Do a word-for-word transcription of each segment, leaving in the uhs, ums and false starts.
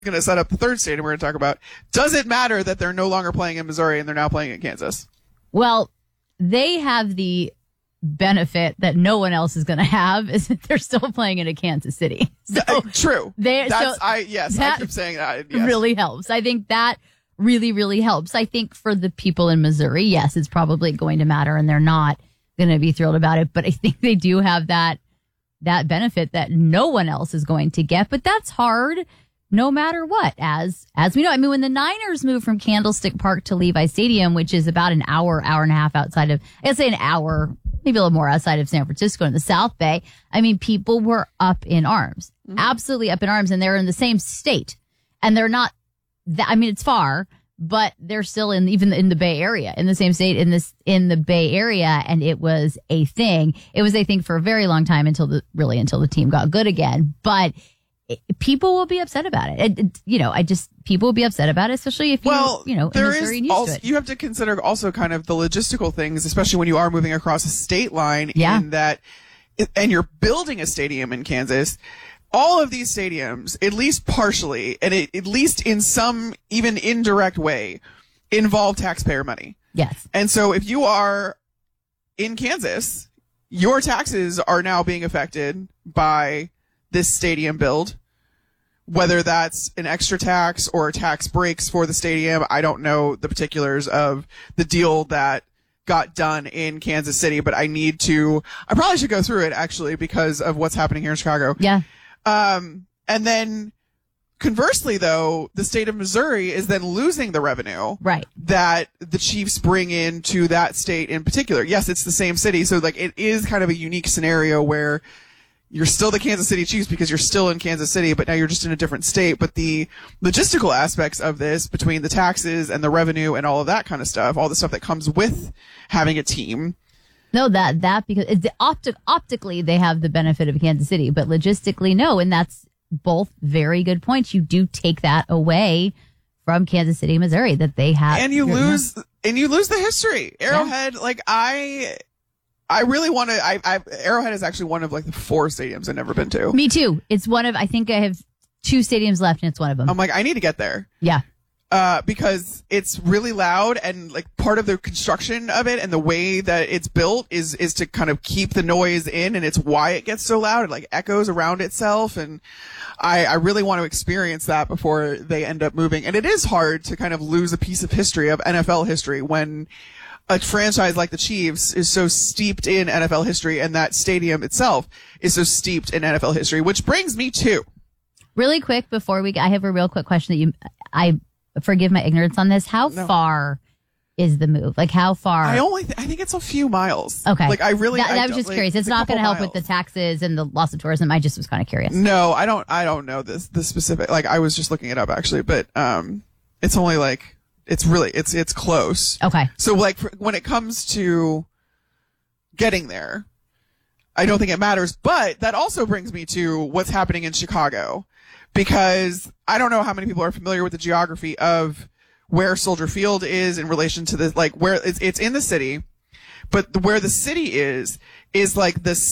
going to set up the third stadium we're going to talk about. Does it matter that they're no longer playing in Missouri and they're now playing in Kansas? Well, they have the benefit that no one else is going to have is that they're still playing in a Kansas City. So uh, true. That's so I yes, I keep saying that. Yes. Really helps. I think that really, really helps. I think for the people in Missouri, yes, it's probably going to matter, and they're not going to be thrilled about it. But I think they do have that that benefit that no one else is going to get. But that's hard, no matter what. As as we know, I mean, when the Niners moved from Candlestick Park to Levi Stadium, which is about an hour, hour and a half outside of, I'd say an hour, maybe a little more outside of San Francisco in the South Bay. I mean, people were up in arms, mm-hmm. absolutely up in arms, and they're in the same state, and they're not. That, I mean, it's far, but they're still in even in the Bay Area, in the same state, in this in the Bay Area, and it was a thing. It was a thing for a very long time until the really until the team got good again. But it, people will be upset about it. It, it. You know, I just people will be upset about it, especially if you well, you know in there Missouri is used also, to it. You have to consider also kind of the logistical things, especially when you are moving across a state line. Yeah. In that, and you're building a stadium in Kansas. All of these stadiums, at least partially, and it, at least in some even indirect way, involve taxpayer money. Yes. And so if you are in Kansas, your taxes are now being affected by this stadium build, whether that's an extra tax or tax breaks for the stadium. I don't know the particulars of the deal that got done in Kansas City, but I need to, I probably should go through it actually because of what's happening here in Chicago. Yeah. Um, and then conversely, though, the state of Missouri is then losing the revenue right. that the Chiefs bring into that state in particular. Yes, it's the same city. So like it is kind of a unique scenario where you're still the Kansas City Chiefs because you're still in Kansas City, but now you're just in a different state. But the logistical aspects of this between the taxes and the revenue and all of that kind of stuff, all the stuff that comes with having a team. No, that, that, because it's optic, optically they have the benefit of Kansas City, but logistically, no. And that's both very good points. You do take that away from Kansas City, Missouri, that they have. And you lose, and you lose the history. Arrowhead, yeah. like I, I really want to, I, I, Arrowhead is actually one of like the four stadiums I've never been to. Me too. It's one of, I think I have two stadiums left and it's one of them. I'm like, I need to get there. Yeah. Uh, because it's really loud and like part of the construction of it and the way that it's built is, is to kind of keep the noise in, and it's why it gets so loud. It like echoes around itself. And I, I really want to experience that before they end up moving. And it is hard to kind of lose a piece of history of N F L history when a franchise like the Chiefs is so steeped in N F L history, and that stadium itself is so steeped in N F L history, which brings me to really quick before we, I have a real quick question that you, I, forgive my ignorance on this. How no. far is the move? Like how far? I only, th- I think it's a few miles. Okay. Like I really, that, I, I was just like, curious. It's, it's not going to help miles. with the taxes and the loss of tourism. I just was kind of curious. No, I don't, I don't know this, the specific, like I was just looking it up actually, but, um, it's only like, it's really, it's, it's close. Okay. So like for, when it comes to getting there, I don't think it matters, but that also brings me to what's happening in Chicago. Because I don't know how many people are familiar with the geography of where Soldier Field is in relation to the, like, where it's, it's in the city, but the, where the city is, is like the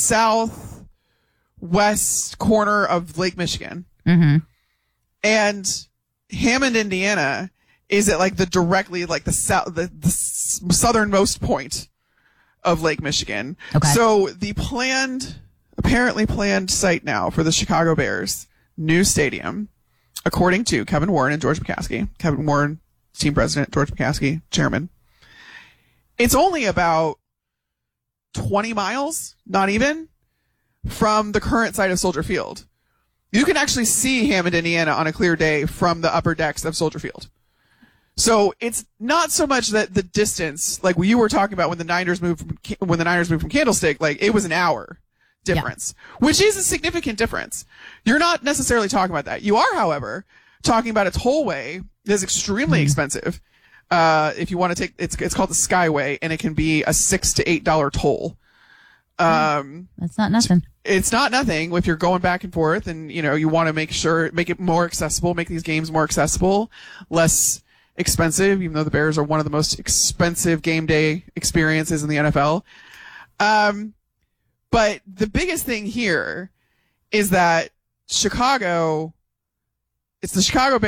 southwest corner of Lake Michigan. Mm-hmm. And Hammond, Indiana is at like the directly, like the south, the, the southernmost point of Lake Michigan. Okay. So the planned, apparently planned site now for the Chicago Bears new stadium, according to Kevin Warren and George McCaskey. Kevin Warren, team president, George McCaskey, chairman. It's only about twenty miles, not even, from the current site of Soldier Field. You can actually see Hammond, Indiana on a clear day from the upper decks of Soldier Field. So it's not so much that the distance, like you were talking about when the Niners moved from, when the Niners moved from Candlestick, like it was an hour difference, yeah. which is a significant difference. You're not necessarily talking about that. You are, however, talking about a tollway that's extremely mm. expensive. Uh, if you want to take, it's, it's called the Skyway, and it can be a six to eight dollar toll. Um, that's not nothing. It's not nothing if you're going back and forth and, you know, you want to make sure, make it more accessible, make these games more accessible, less expensive, even though the Bears are one of the most expensive game day experiences in the N F L. Um, But the biggest thing here is that Chicago it's the Chicago